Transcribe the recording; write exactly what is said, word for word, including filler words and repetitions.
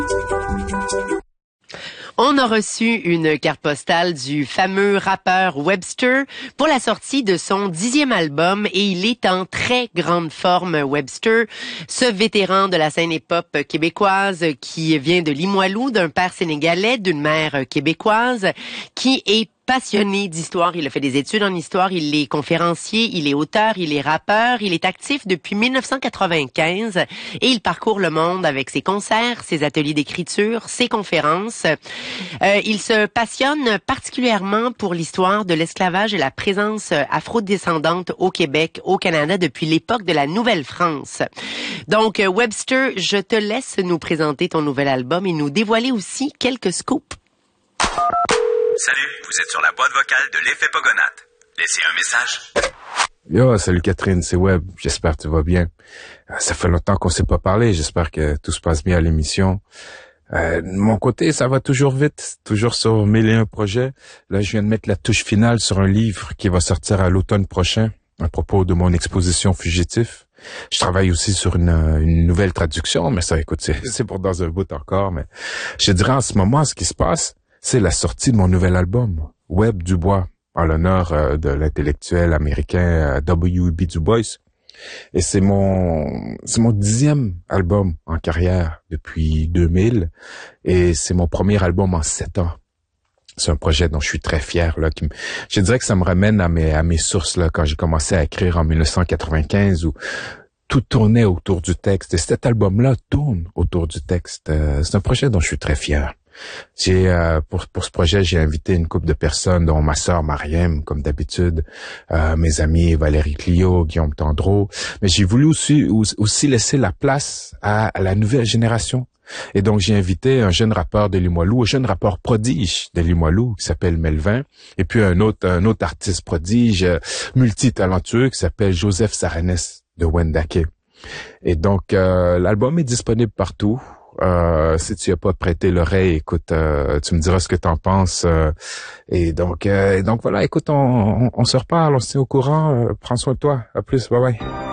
On a reçu une carte postale du fameux rappeur Webster pour la sortie de son dixième album et il est en très grande forme, Webster, ce vétéran de la scène hip-hop québécoise qui vient de Limoilou, d'un père sénégalais, d'une mère québécoise, qui est passionné d'histoire. Il a fait des études en histoire, il est conférencier, il est auteur, il est rappeur, il est actif depuis mille neuf cent quatre-vingt-quinze et il parcourt le monde avec ses concerts, ses ateliers d'écriture, ses conférences. Euh, il se passionne particulièrement pour l'histoire de l'esclavage et la présence afro-descendante au Québec, au Canada, depuis l'époque de la Nouvelle-France. Donc, Webster, je te laisse nous présenter ton nouvel album et nous dévoiler aussi quelques scoops. Salut, vous êtes sur la boîte vocale de l'effet Pogonat. Laissez un message. Yo, salut Catherine, c'est Web. J'espère que tu vas bien. Ça fait longtemps qu'on s'est pas parlé. J'espère que tout se passe bien à l'émission. Euh, de mon côté, ça va toujours vite, toujours sur mille et un projets. Là, je viens de mettre la touche finale sur un livre qui va sortir à l'automne prochain à propos de mon exposition Fugitif. Je travaille aussi sur une, une nouvelle traduction, mais ça, écoute, c'est, c'est pour dans un bout encore. Mais je dirais en ce moment, ce qui se passe, c'est la sortie de mon nouvel album, Web Du Bois, en l'honneur euh, de l'intellectuel américain euh, W E B Du Bois. Et c'est mon c'est mon dixième album en carrière depuis deux mille et c'est mon premier album en sept ans. C'est un projet dont je suis très fier là. Qui me, je dirais que ça me ramène à mes à mes sources là quand j'ai commencé à écrire en mille neuf cent quatre-vingt-quinze où tout tournait autour du texte et cet album-là tourne autour du texte. Euh, c'est un projet dont je suis très fier. J'ai euh, pour pour ce projet, j'ai invité une couple de personnes, dont ma sœur Mariam, comme d'habitude, euh, mes amis Valérie Clio, Guillaume Tendreau, mais j'ai voulu aussi aussi laisser la place à, à la nouvelle génération. Et donc j'ai invité un jeune rappeur de Limoilou, un jeune rappeur prodige de Limoilou qui s'appelle Melvin, et puis un autre un autre artiste prodige euh, multitalentueux qui s'appelle Joseph Saranes de Wendake. Et donc euh, l'album est disponible partout. Euh, si tu n'as pas prêté l'oreille, écoute, euh, tu me diras ce que t'en penses. Euh, et donc, euh, et donc voilà, écoute, on, on, on se reparle, on se tient au courant. Euh, prends soin de toi. À plus, bye bye.